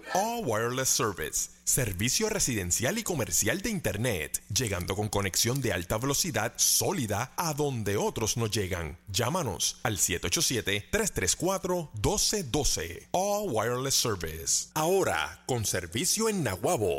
All Wireless Service, servicio residencial y comercial de Internet, llegando con conexión de alta velocidad sólida a donde otros no llegan. Llámanos al 787-334-1212. All Wireless Service. Ahora, con servicio en Naguabo.